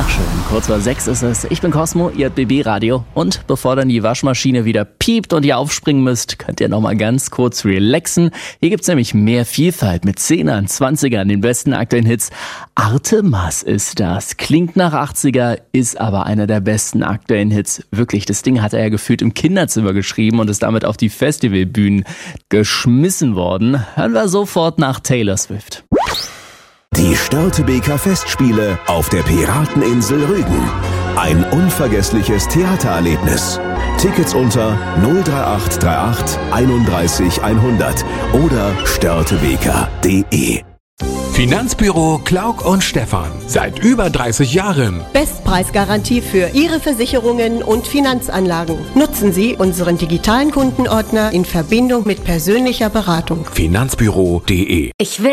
Ach schön, kurz vor 6 ist es. Ich bin Cosmo, ihr BB Radio. Und bevor dann die Waschmaschine wieder piept und ihr aufspringen müsst, könnt ihr nochmal ganz kurz relaxen. Hier gibt's nämlich mehr Vielfalt mit 10ern, 20ern, den besten aktuellen Hits. Artemas ist das. Klingt nach 80er, ist aber einer der besten aktuellen Hits. Wirklich, das Ding hat er ja gefühlt im Kinderzimmer geschrieben und ist damit auf die Festivalbühnen geschmissen worden. Hören wir sofort nach Taylor Swift. Die Störtebeker Festspiele auf der Pirateninsel Rügen. Ein unvergessliches Theatererlebnis. Tickets unter 03838 31 100 oder störtebeker.de. Finanzbüro Klauk und Stephan. Seit über 30 Jahren. Bestpreisgarantie für Ihre Versicherungen und Finanzanlagen. Nutzen Sie unseren digitalen Kundenordner in Verbindung mit persönlicher Beratung. Finanzbüro.de. Ich will